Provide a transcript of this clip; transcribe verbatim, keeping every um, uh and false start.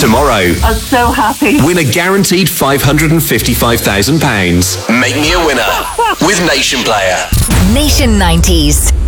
Tomorrow, I'm so happy. win a guaranteed five hundred fifty-five thousand pounds. Make me a winner with Nation Player. Nation nineties.